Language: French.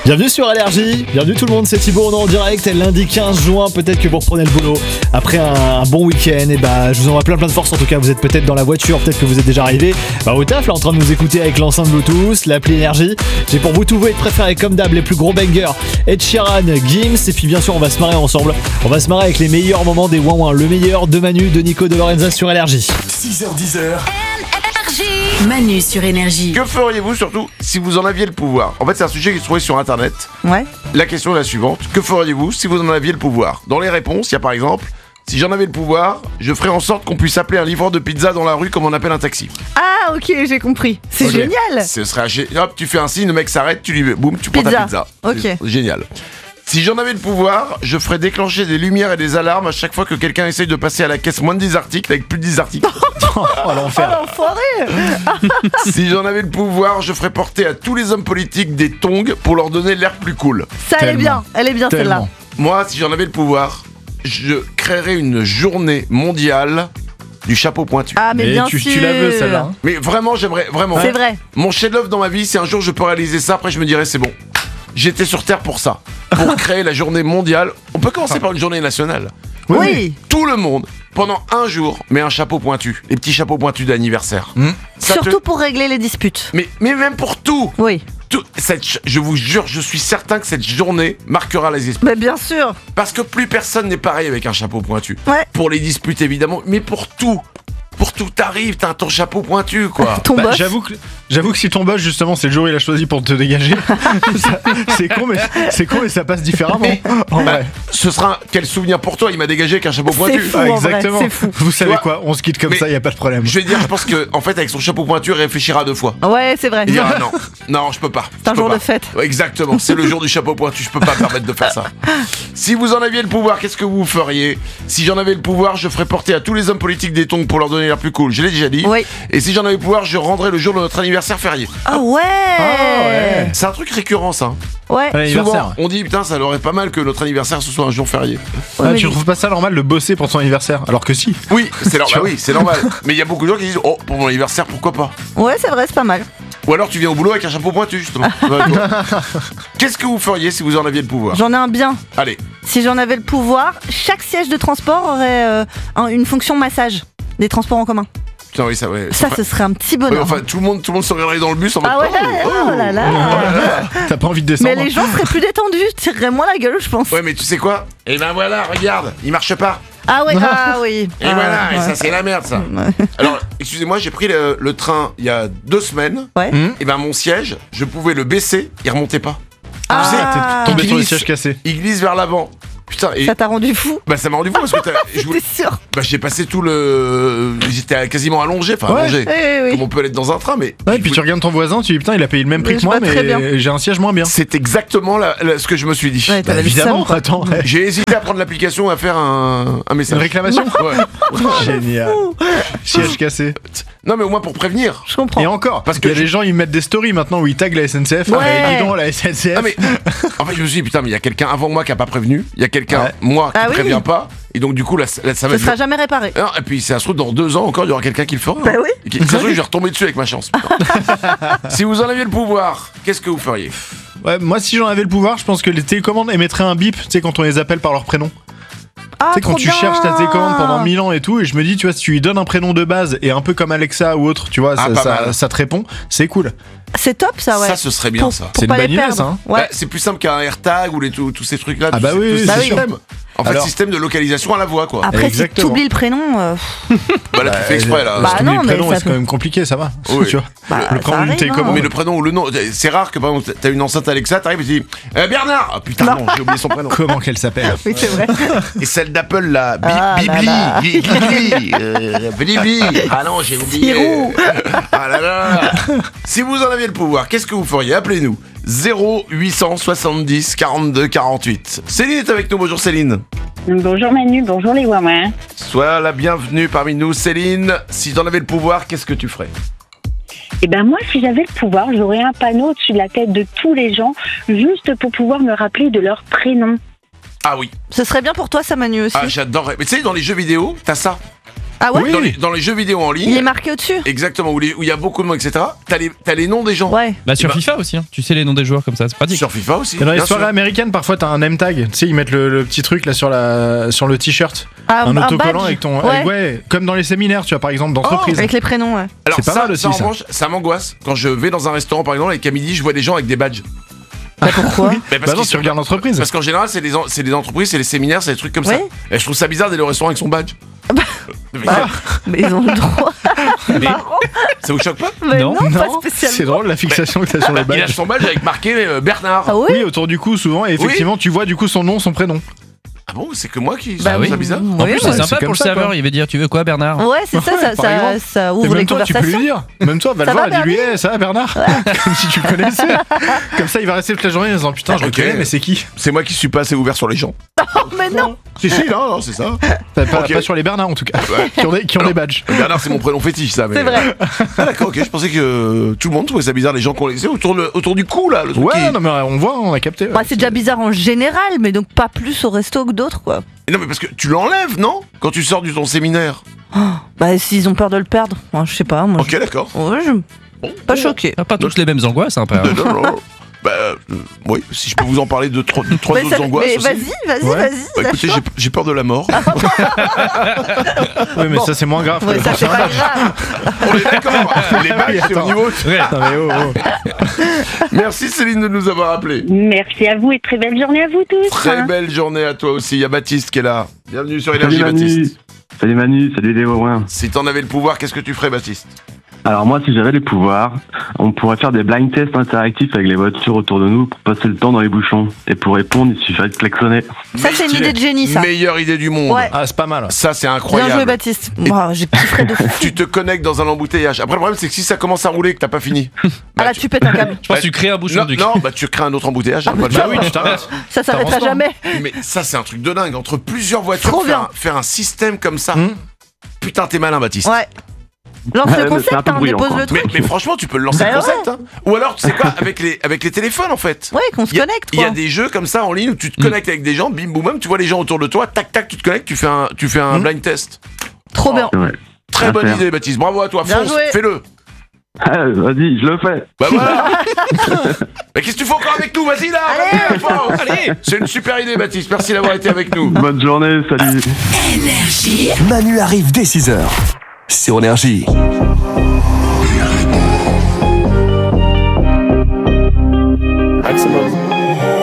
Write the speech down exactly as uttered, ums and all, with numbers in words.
Bienvenue sur Allergie, bienvenue tout le monde, c'est Thibaut, on est en direct lundi quinze juin, peut-être que vous reprenez le boulot après un, un bon week-end, et bah je vous envoie plein plein de force, en tout cas vous êtes peut-être dans la voiture, peut-être que vous êtes déjà arrivé bah, au taf là en train de nous écouter avec l'enceinte Bluetooth, l'appli Énergie. J'ai pour vous tous vos hits préférés comme d'hab, les plus gros bangers, Ed Sheeran, Gims, et puis bien sûr on va se marrer ensemble, on va se marrer avec les meilleurs moments des ouin ouin, le meilleur de Manu, de Nico, de Lorenza sur Allergie. six heures dix heures. Manu sur Énergie. Que feriez-vous surtout si vous en aviez le pouvoir? En fait, c'est un sujet qui se trouvait sur internet. Ouais. La question est la suivante: que feriez-vous si vous en aviez le pouvoir? Dans les réponses, il y a par exemple: si j'en avais le pouvoir, je ferais en sorte qu'on puisse appeler un livreur de pizza dans la rue comme on appelle un taxi. Ah ok, j'ai compris. C'est Ok. génial. Ce serait gé- hop, tu fais un signe, le mec s'arrête, tu lui boum, tu prends ta Pizza. pizza. Ok. C'est génial. Si j'en avais le pouvoir, je ferais déclencher des lumières et des alarmes à chaque fois que quelqu'un essaye de passer à la caisse moins de dix articles avec plus de dix articles. Oh l'enfer. Oh l'enfoiré. Si j'en avais le pouvoir, je ferais porter à tous les hommes politiques des tongs pour leur donner l'air plus cool. Ça elle est Tellement. bien, elle est bien celle-là. Tellement. Moi, si j'en avais le pouvoir, je créerais une journée mondiale du chapeau pointu. Ah mais Mais bien tu, sûr. tu la veux celle-là hein. Mais vraiment, j'aimerais, vraiment. C'est vrai. Mon chef-d'œuvre dans ma vie, si un jour je peux réaliser ça, après je me dirais c'est bon. J'étais sur Terre pour ça. Pour créer la journée mondiale. On peut commencer par une journée nationale. Oui. Oui. Tout le monde, pendant un jour, met un chapeau pointu. Les petits chapeaux pointus d'anniversaire. Ça te- Surtout pour régler les disputes. Mais, mais même pour tout. Oui. Tout- cette ch- je vous jure, je suis certain que cette journée marquera les esprits. Mais bien sûr. Parce que plus personne n'est pareil avec un chapeau pointu. Ouais. Pour les disputes évidemment, mais pour tout. Pour tout t'arrive, t'as ton chapeau pointu quoi. Ton Bah, boss. j'avoue que j'avoue que si ton boss justement c'est le jour où il a choisi pour te dégager, ça- c'est con mais c'est con mais ça passe différemment. En Bah, vrai. ce sera un- quel souvenir pour toi, il m'a dégagé avec un chapeau C'est pointu. fou. Ah, en vrai, exactement. c'est fou. Vous savez vois, quoi, on se quitte comme mais ça, y a pas de problème. Je vais dire, je pense que en fait avec son chapeau pointu, il réfléchira deux fois. Ouais, c'est vrai. Il dira non, non, je peux pas. C'est un je peux jour pas. de fête. Ouais, exactement, c'est le jour du chapeau pointu, je peux pas me permettre de faire ça. Si vous en aviez le pouvoir, qu'est-ce que vous feriez? Si j'en avais le pouvoir, je ferais porter à tous les hommes politiques des tongs pour leur donner l'air plus cool. Je l'ai déjà dit. Oui. Et si j'en avais le pouvoir, je rendrais le jour de notre anniversaire férié. Ah ouais. Ah ouais. C'est un truc récurrent ça. Ouais. À l'anniversaire. Souvent, on dit putain, ça aurait pas mal que notre anniversaire ce soit un jour férié. Ouais, Ah, mais tu lui- trouves pas ça normal de bosser pour son anniversaire? Alors que si. Oui, c'est normal. Tu Bah vois. oui, c'est normal. Mais il y a beaucoup de gens qui disent oh pour mon anniversaire pourquoi pas. Ouais, c'est vrai, c'est pas mal. Ou alors tu viens au boulot avec un chapeau pointu justement. Ouais, tu vois. Qu'est-ce que vous feriez si vous en aviez le pouvoir? J'en ai un bien. Allez. Si j'en avais le pouvoir, chaque siège de transport aurait euh, un- une fonction massage des transports en commun. Putain oui ça ouais. Ça, Enfin, ce serait un petit ouais, bonheur. enfin tout le monde tout le monde se regarderait dans le bus en mode Ah ouais, oh, oh, là là. T'as pas envie de descendre? Mais les gens seraient plus détendus, tireraient moins la gueule, je pense. Ouais mais tu sais quoi? Et ben voilà, regarde, il marche pas. Ah ouais, ah oui. Et Ah, voilà, et ouais. ça c'est la merde ça. Ouais. Alors, excusez-moi, j'ai pris le, le train il y a deux semaines. Ouais. Et ben mon siège, je pouvais le baisser, il remontait pas. Ah, sais, T'es tombé il sur les glisse. sièges cassés. Il glisse vers l'avant. Putain, et Ça t'a rendu fou. bah ça m'a rendu fou parce que t'as- je voulais- T'es sûr? bah, j'ai passé tout le, j'étais quasiment allongé, enfin Ouais. allongé. Eh oui. Comme on peut l'être dans un train, mais Ouais, je puis tu voulais- regardes ton voisin, tu dis putain, il a payé le même prix Mais que je moi, vois très bien. mais j'ai un siège moins bien. c'est exactement la- la- ce que je me suis dit. Ouais, Bah, t'avais le évidemment, seum, quoi. attends. ouais. J'ai hésité à prendre l'application à faire un, un Une message. réclamation? Ouais. Génial. Siège cassé. Non mais au moins pour prévenir. Je comprends. Et encore, Parce parce que que je- les gens ils mettent des stories maintenant où ils taguent la S N C F. Ouais. Ah, mais dis donc, la S N C F. Ah mais en fait je me suis dit putain mais il y a quelqu'un avant moi qui a pas prévenu, il y a quelqu'un Ouais. moi qui Ah oui. prévient pas et donc du coup là, là, ça va Ce être sera jamais réparé. Non, et puis, ça se trouve, dans deux ans encore, il y aura quelqu'un qui le fera. Bah oui. Et qui- Ça se trouve, je vais retomber dessus avec ma chance. putain. Si vous en aviez le pouvoir, qu'est-ce que vous feriez? Ouais, moi si j'en avais le pouvoir, je pense que les télécommandes émettraient un bip, tu sais, quand on les appelle par leur prénom. Ah, Tu sais, quand trop tu bien. cherches ta télécommande pendant mille ans et tout, et je me dis, tu vois, si tu lui donnes un prénom de base et un peu comme Alexa ou autre, tu vois, Ah, ça, pas ça, mal. ça te répond, c'est cool. C'est top ça, ouais. Ça, ce serait bien, pour, ça. Pour C'est pas une les bonne idée, perdre. ça, hein. Ouais. Bah, c'est plus simple qu'un AirTag ou les, tous tous ces trucs-là. Ah tous bah ces- oui, tous oui, ces c'est systèmes. En fait, Alors- système de localisation à la voix, quoi. Après, Exactement. si t'oublies le prénom, euh, Bah là, tu fais exprès, là. Bah, Si tu non, mets le mais prénom, ça c'est peut- quand même compliqué, ça va. Oui. Tu vois. bah, Le ça prénom d'une arrive, télécommande. hein. Mais le prénom ou le nom, c'est rare que par exemple t'as une enceinte Alexa, t'arrives et tu dis euh, Bernard. Ah putain non, j'ai oublié son prénom. Comment qu'elle s'appelle? Oui, c'est vrai. Et celle d'Apple là, Bi- Ah, Bibli, là, là. Bi- Bibli, euh, Blibli. Ah non, j'ai oublié. Spirou. Ah là là. Si vous en aviez le pouvoir, qu'est-ce que vous feriez? Appelez-nous zéro huit cent soixante-dix quarante-deux quarante-huit. Céline est avec nous. Bonjour Céline. Bonjour Manu, bonjour les Wawa. Sois la bienvenue parmi nous Céline. Si t'en avais le pouvoir, qu'est-ce que tu ferais? Et ben moi, si j'avais le pouvoir, j'aurais un panneau au-dessus de la tête de tous les gens, juste pour pouvoir me rappeler de leur prénom. Ah oui. Ce serait bien pour toi, ça, Manu aussi. Ah j'adorerais. Mais tu sais, dans les jeux vidéo, t'as ça. Ah ouais Oui. dans, les, dans les jeux vidéo en ligne. Il est marqué au-dessus. Exactement, où les- où il y a beaucoup de monde, et cetera. T'as les, t'as les noms des gens. Ouais. Bah sur Bah- FIFA aussi, hein. Tu sais les noms des joueurs comme ça, c'est pratique. Sur FIFA aussi. Et dans les bien soirées sûr. américaines, parfois t'as un name tag. Tu sais, ils mettent le, le petit truc là sur, la, sur le t-shirt. Ah, un autocollant badge. avec ton. Ouais. avec- ouais, comme dans les séminaires, tu vois, par exemple, d'entreprise. Avec les prénoms, ouais. Alors C'est pas ça, mal aussi, ça, en ça. revanche, ça m'angoisse. Quand je vais dans un restaurant, par exemple, et qu'à midi, je vois des gens avec des badges. Bah pourquoi Mais Bah non, qu'ils tu regardes l'entreprise. Parce qu'en général, c'est des, en- c'est des entreprises, c'est les séminaires, c'est des trucs comme ça. Ouais. Et je trouve ça bizarre d'aller au restaurant avec son badge. Mais Bah, mais ils ont le droit. Marrant. ça vous choque pas? Mais Non. non, pas Non, spécialement. c'est drôle la fixation que t'as sur le Il a badge. son badge avec marqué euh, Bernard. Ah oui. Oui, autour du cou souvent, et effectivement, tu vois du coup son nom, son prénom. Ah bon, c'est que moi qui Bah trouve oui. ça bizarre. En plus, Oui, c'est ouais, sympa c'est pour comme le ça, serveur, quoi. il va dire tu veux quoi Bernard? Ouais, c'est ça, ça, par ça, exemple. ça Et ouvre les même toi, tu peux lui conversations. dire. Même toi, va Ça le voir, va, dis-lui, hey, ça va Bernard Comme si tu le connaissais. Comme ça, il va rester toute la journée en disant putain, je le Ok. connais, mais c'est qui C'est moi qui suis pas assez ouvert sur les gens. Oh, mais non. Si, si, non, non, c'est ça. Pas, pas- Ok. pas sur les Bernards en tout cas, Ouais. qui ont des, qui ont des badges. Bernard, c'est mon prénom fétiche, ça. Mais... C'est vrai. Ah, d'accord, ok. Je pensais que euh, tout le monde trouvait ça bizarre, les gens qu'on laissait autour, le- autour du cou, là. Le truc Ouais, qui- non mais on voit, on a capté. ouais. Bah, c'est déjà bizarre en général, mais donc pas plus au resto que d'autres, quoi. Et non, mais parce que tu l'enlèves, non? Quand tu sors de ton séminaire. Bah, s'ils ont peur de le perdre, moi, je sais pas. Moi, Ok, d'accord. je... Ouais, je... Bon. Pas choqué. Ah, pas toutes les mêmes angoisses, hein, père. Non, non, non. Bah, euh, oui, si je peux vous en parler de trois, de trois Mais, autres ça- angoisses mais aussi. vas-y, vas-y, Ouais. vas-y. Bah, la écoutez, j'ai, j'ai peur de la mort. Oui, mais Bon. ça c'est moins grave. que Ouais, le ça c'est prochain. pas grave. On est d'accord. Les badges, c'est au Attends. niveau. Ouais. Putain, mais oh, oh. Merci Céline de nous avoir appelés. Merci à vous et très belle journée à vous tous. Très belle journée à toi aussi. Il y a Baptiste qui est là. Bienvenue sur Salut Énergie, Manu, Baptiste. salut Manu, salut Léo. Ouais. Si t'en avais le pouvoir, qu'est-ce que tu ferais, Baptiste? Alors moi, si j'avais les pouvoirs, on pourrait faire des blind tests interactifs avec les voitures autour de nous pour passer le temps dans les bouchons. Et pour répondre, il suffirait de klaxonner. Ça, c'est une idée de génie, ça. Meilleure idée du monde. Ouais. Ah, c'est pas mal. Ça, c'est Bien incroyable. joué, Baptiste. Moi, je kifferais de fou. Tu te connectes dans un embouteillage. Après, le problème, c'est que si ça commence à rouler et que t'as pas fini. Ah là, tu pètes un câble. Je pense que tu crées un bouchon Non, du non, bah tu crées un autre embouteillage. après, Bah oui, tu t'arrêtes. Ça s'arrêtera T'avances jamais. Mais ça, c'est un truc de dingue. Entre plusieurs voitures, Trop faire, bien. un, faire un système comme ça. Hum. Putain, t'es malin, Baptiste. Ouais. Lance Ouais, le mais c'est un concept, peu hein, bruyant, dépose quoi. le Mais, truc. mais franchement, tu peux le lancer Bah le concept. Hein. Ou alors, tu sais quoi, avec les, avec les téléphones, en fait. Ouais, qu'on se Il y a- connecte, Il y quoi. a des jeux comme ça en ligne où tu te connectes avec des gens, bim boum, même tu vois les gens autour de toi, tac tac, tu te connectes, tu fais un, tu fais un Mm. blind test. Trop bien. C'est vrai. Très À bonne faire. idée, Baptiste. Bravo à toi. Bien Fonce, joué. fais-le. Ah, vas-y, je le fais. Bah voilà. Mais qu'est-ce que tu fais encore avec nous? Vas-y là. Allez. vas-y, Alphonse. Allez. C'est une super idée, Baptiste. Merci d'avoir été avec nous. Bonne journée, salut. Énergie. Manu arrive dès six heures sur Énergie.